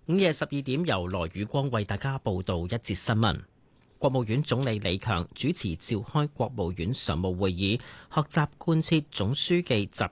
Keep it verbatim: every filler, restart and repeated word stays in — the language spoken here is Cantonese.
午夜十二點，由羅宇光為大家報道一節新聞。國務院總理李強主持召開國務院常務會議，學習貫徹總書記習